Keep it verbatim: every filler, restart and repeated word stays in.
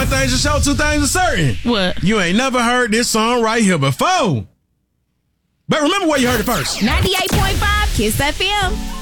One thing's for sure, two things are certain. What? You ain't never heard this song right here before. But remember where you heard it first. ninety-eight point five Kiss F M.